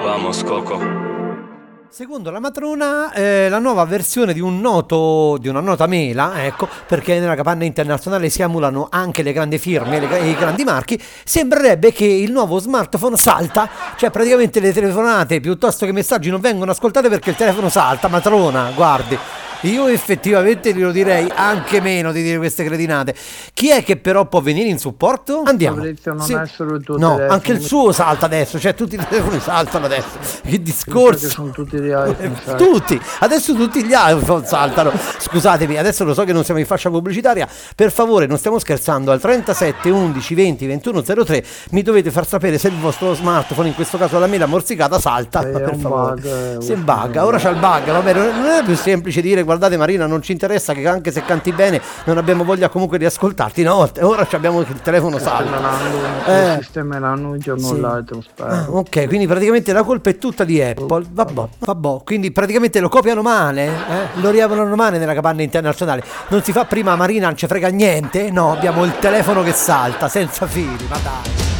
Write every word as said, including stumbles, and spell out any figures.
Vamos Coco. Secondo la matrona, eh, la nuova versione di un noto, di una nota mela, ecco, perché nella capanna internazionale si emulano anche le grandi firme e le- i grandi marchi, sembrerebbe che il nuovo smartphone salta, cioè praticamente le telefonate piuttosto che messaggi non vengono ascoltate perché il telefono salta. Matrona, guardi. Io effettivamente glielo direi anche meno di dire queste cretinate. Chi è che però può venire in supporto? Andiamo. Fabrizio, non Sì. è solo il tuo No, telefono. anche il suo salta adesso, cioè tutti i telefoni saltano adesso. Che Mi sa discorso. che sono tutti di iPhone, sai. Tutti, adesso tutti gli iPhone saltano. Scusatemi, adesso lo so che non siamo in fascia pubblicitaria. Per favore, non stiamo scherzando. Al trentasette undici venti ventuno zero tre mi dovete far sapere se il vostro smartphone, in questo caso la mela morsicata, salta. È Ma per un favore, bug, eh, se bugga, ora c'è il bug. Vabbè, non non è più semplice dire guardate Marina, non ci interessa che anche se canti bene non abbiamo voglia comunque di ascoltarti. No, ora ci abbiamo il telefono salta. Sistemeranno, Eh. sistemeranno un giorno Sì. o l'altro, spero. Ah, ok, quindi praticamente la colpa è tutta di Apple. Vabbè, vabbè, quindi praticamente lo copiano male, eh? Lo riavano male nella capanna internazionale. Non si fa prima Marina, non ci frega niente? No, abbiamo il telefono che salta senza fili, ma dai.